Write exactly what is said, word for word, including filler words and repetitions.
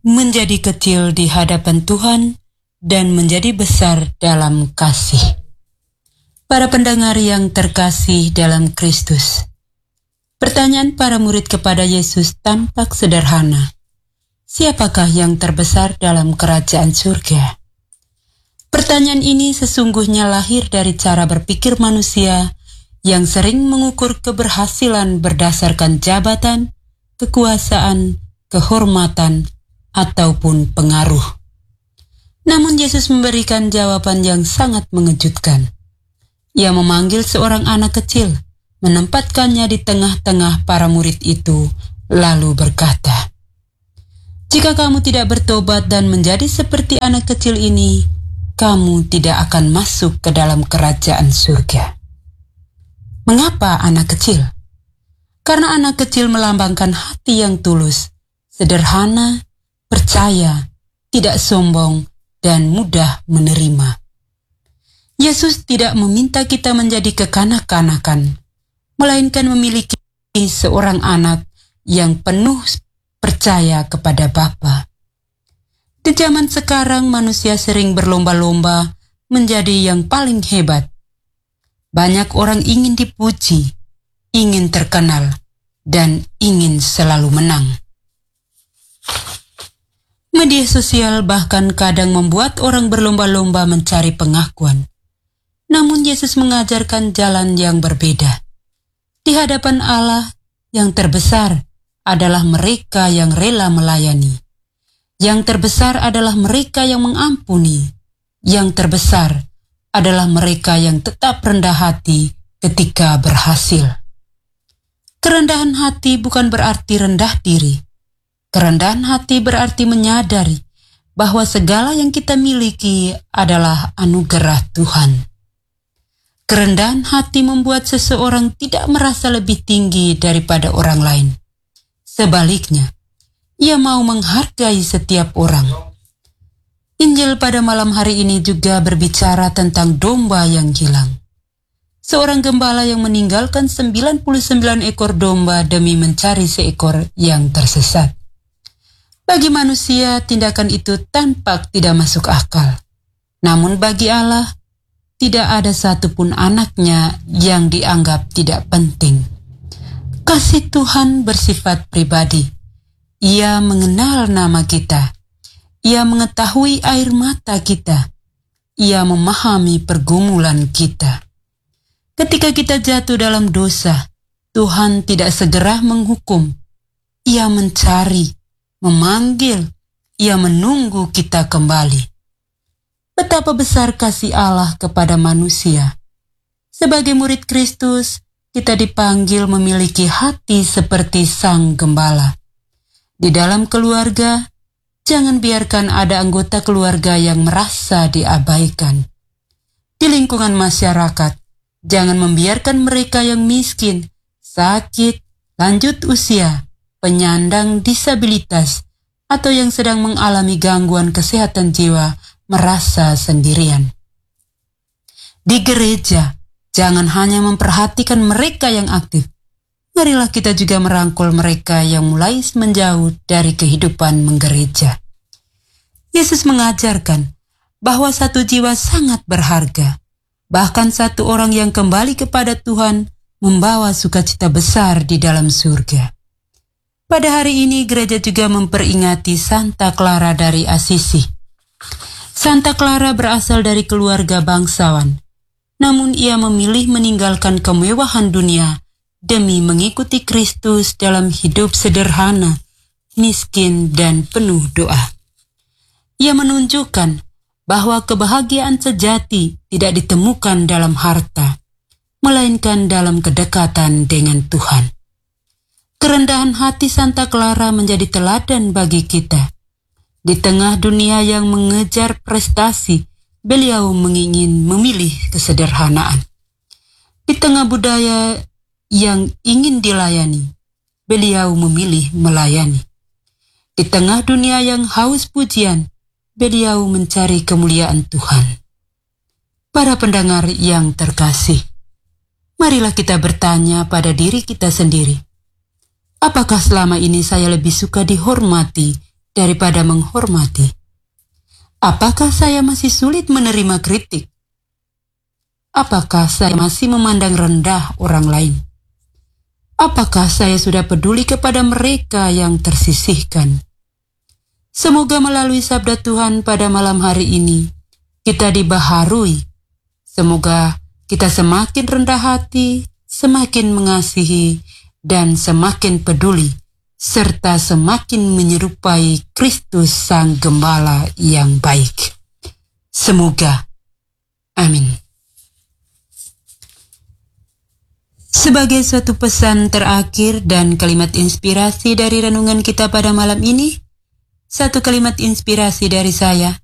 menjadi kecil di hadapan Tuhan dan menjadi besar dalam kasih. Para pendengar yang terkasih dalam Kristus, pertanyaan para murid kepada Yesus tampak sederhana. Siapakah yang terbesar dalam kerajaan surga? Pertanyaan ini sesungguhnya lahir dari cara berpikir manusia yang sering mengukur keberhasilan berdasarkan jabatan, kekuasaan, kehormatan, ataupun pengaruh. Namun Yesus memberikan jawaban yang sangat mengejutkan. Ia memanggil seorang anak kecil, menempatkannya di tengah-tengah para murid itu, lalu berkata, "Jika kamu tidak bertobat dan menjadi seperti anak kecil ini, kamu tidak akan masuk ke dalam kerajaan surga." Mengapa anak kecil? Karena anak kecil melambangkan hati yang tulus, sederhana, percaya, tidak sombong, dan mudah menerima. Yesus tidak meminta kita menjadi kekanak-kanakan, melainkan memiliki seorang anak yang penuh percaya kepada Bapa. Di zaman sekarang manusia sering berlomba-lomba menjadi yang paling hebat. Banyak orang ingin dipuji, ingin terkenal, dan ingin selalu menang. Media sosial bahkan kadang membuat orang berlomba-lomba mencari pengakuan. Namun Yesus mengajarkan jalan yang berbeda. Di hadapan Allah, yang terbesar adalah mereka yang rela melayani. Yang terbesar adalah mereka yang mengampuni. Yang terbesar adalah mereka yang tetap rendah hati ketika berhasil. Kerendahan hati bukan berarti rendah diri. Kerendahan hati berarti menyadari bahwa segala yang kita miliki adalah anugerah Tuhan. Kerendahan hati membuat seseorang tidak merasa lebih tinggi daripada orang lain. Sebaliknya, ia mau menghargai setiap orang. Injil pada malam hari ini juga berbicara tentang domba yang hilang. Seorang gembala yang meninggalkan sembilan puluh sembilan ekor domba demi mencari seekor yang tersesat. Bagi manusia, tindakan itu tampak tidak masuk akal. Namun bagi Allah, tidak ada satupun anaknya yang dianggap tidak penting. Kasih Tuhan bersifat pribadi. Ia mengenal nama kita. Ia mengetahui air mata kita. Ia memahami pergumulan kita. Ketika kita jatuh dalam dosa, Tuhan tidak segera menghukum. Ia mencari, memanggil, ia menunggu kita kembali. Betapa besar kasih Allah kepada manusia. Sebagai murid Kristus, kita dipanggil memiliki hati seperti sang gembala. Di dalam keluarga, jangan biarkan ada anggota keluarga yang merasa diabaikan. Di lingkungan masyarakat, jangan membiarkan mereka yang miskin, sakit, lanjut usia, penyandang disabilitas, atau yang sedang mengalami gangguan kesehatan jiwa merasa sendirian. Di gereja, jangan hanya memperhatikan mereka yang aktif. Marilah kita juga merangkul mereka yang mulai menjauh dari kehidupan menggereja. Yesus mengajarkan bahwa satu jiwa sangat berharga. Bahkan satu orang yang kembali kepada Tuhan membawa sukacita besar di dalam surga. Pada hari ini gereja juga memperingati Santa Clara dari Assisi. Santa Clara berasal dari keluarga bangsawan, namun ia memilih meninggalkan kemewahan dunia demi mengikuti Kristus dalam hidup sederhana, miskin, dan penuh doa. Ia menunjukkan bahwa kebahagiaan sejati tidak ditemukan dalam harta, melainkan dalam kedekatan dengan Tuhan. Kerendahan hati Santa Clara menjadi teladan bagi kita. Di tengah dunia yang mengejar prestasi, beliau mengingin memilih kesederhanaan. Di tengah budaya yang ingin dilayani, beliau memilih melayani. Di tengah dunia yang haus pujian, beliau mencari kemuliaan Tuhan. Para pendengar yang terkasih, marilah kita bertanya pada diri kita sendiri. Apakah selama ini saya lebih suka dihormati daripada menghormati? Apakah saya masih sulit menerima kritik? Apakah saya masih memandang rendah orang lain? Apakah saya sudah peduli kepada mereka yang tersisihkan? Semoga melalui sabda Tuhan pada malam hari ini, kita dibaharui. Semoga kita semakin rendah hati, semakin mengasihi, dan semakin peduli, serta semakin menyerupai Kristus Sang Gembala yang baik. Semoga. Amin. Sebagai suatu pesan terakhir dan kalimat inspirasi dari renungan kita pada malam ini, satu kalimat inspirasi dari saya.